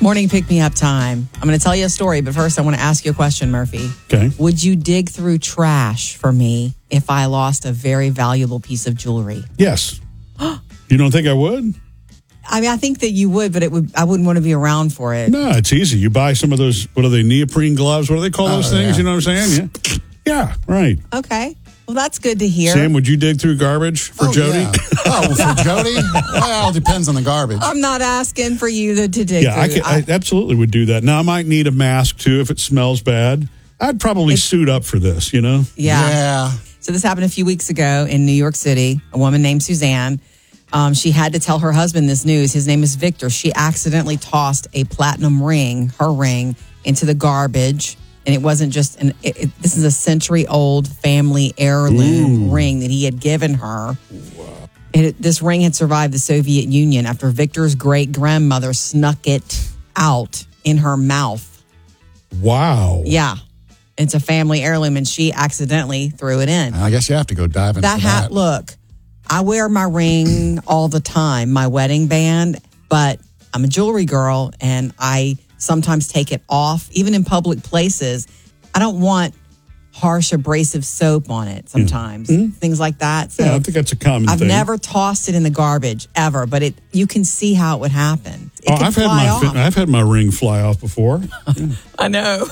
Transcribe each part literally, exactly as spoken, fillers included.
Morning pick-me-up time. I'm going to tell you a story, but first I want to ask you a question, Murphy. Okay. Would you dig through trash for me if I lost a very valuable piece of jewelry? Yes. You don't think I would? I mean, I think that you would, but it would. I wouldn't want to be around for it. No, it's easy. You buy some of those, what are they, neoprene gloves? What do they call those Oh, things? yeah. You know what I'm saying? Yeah. Yeah, right. Okay. Well, that's good to hear. Sam, would you dig through garbage for oh, Jody? Yeah. Oh, for Jody? Well, it depends on the garbage. I'm not asking for you to, to dig Yeah, I, through. can, I absolutely would do that. Now, I might need a mask, too, if it smells bad. I'd probably suit up for this, you know? yeah. Yeah. So this happened a few weeks ago in New York City. A woman named Suzanne. Um, she had to tell her husband this news. His name is Victor. She accidentally tossed a platinum ring, her ring, into the garbage. And it wasn't just an, it, it, this is a century old family heirloom Ooh. ring that he had given her. Wow. It, this ring had survived the Soviet Union after Victor's great grandmother snuck it out in her mouth. Wow. Yeah. It's a family heirloom and she accidentally threw it in. I guess you have to go dive into That that. hat, look, I wear my ring all the time, my wedding band, but I'm a jewelry girl and I sometimes take it off, even in public places. I don't want harsh abrasive soap on it sometimes, mm-hmm. things like that. So Yeah, I think that's a common I've thing. never tossed it in the garbage ever, but it you can see how it would happen. It oh, could I've had fly my off. fi- I've had my ring fly off before. I know.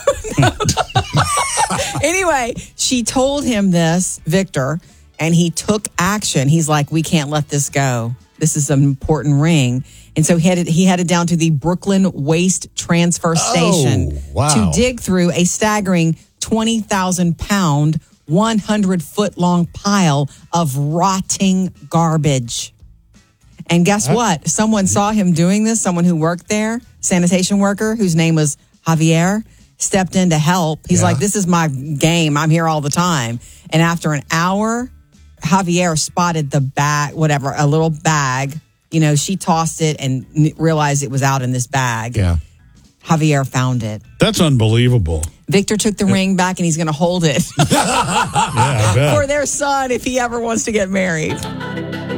Anyway, she told him this, Victor, and he took action. He's like, we can't let this go. This is an important ring. And so he headed, he headed down to the Brooklyn Waste Transfer Station Oh, wow. to dig through a staggering twenty thousand pound, one hundred foot long pile of rotting garbage. And guess what? Someone saw him doing this, someone who worked there, sanitation worker, whose name was Javier, stepped in to help. He's Yeah. like, this is my game. I'm here all the time. And after an hour, Javier spotted the bag, whatever, a little bag. You know, she tossed it and n- realized it was out in this bag. Yeah. Javier found it. That's unbelievable. Victor took the ring back and he's going to hold it Yeah, I bet. for their son if he ever wants to get married.